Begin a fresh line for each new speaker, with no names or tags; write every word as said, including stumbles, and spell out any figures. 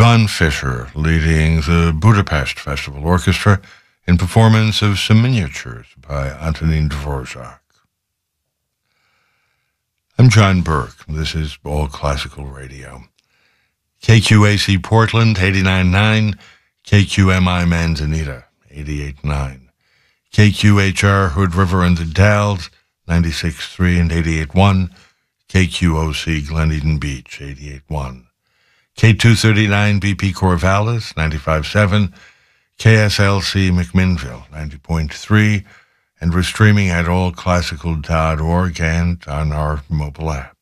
Ivan Fischer leading the Budapest Festival Orchestra in performance of some miniatures by Antonin Dvorak. I'm John Burke. This is All Classical Radio. K Q A C Portland, eighty-nine point nine, K Q M I Manzanita, eighty-eight point nine, K Q H R Hood River and the Dalles, ninety-six point three and eighty-eight point one, K Q O C Glen Eden Beach, eighty-eight point one, K two thirty-nine B P Corvallis, ninety-five point seven, K S L C McMinnville, ninety point three, and we're streaming at all classical dot org and on our mobile app.